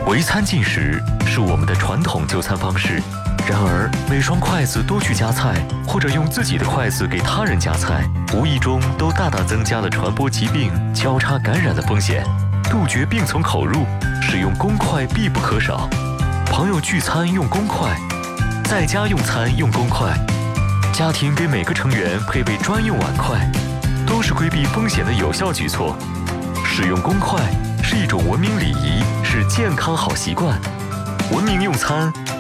围餐进食是我们的传统就餐方式，然而每双筷子都去夹菜，或者用自己的筷子给他人夹菜，无意中都大大增加了传播疾病、交叉感染的风险。杜绝病从口入，使用公筷必不可少。朋友聚餐用公筷，在家用餐用公筷，家庭给每个成员配备专用碗筷，都是规避风险的有效举措。使用公筷是一种文明礼仪，是健康好习惯。文明用餐